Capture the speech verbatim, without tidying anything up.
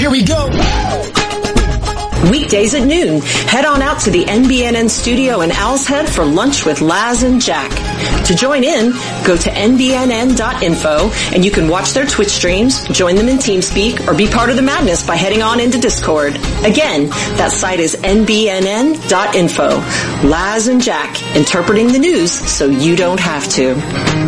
Here we go. Weekdays at noon, head on out to the N B N N studio in Owl's Head for lunch with Laz and Jack. To join in, go to N B N N dot info and you can watch their Twitch streams, join them in TeamSpeak, or be part of the madness by heading on into Discord. Again, that site is N B N N dot info. Laz and Jack, interpreting the news so you don't have to.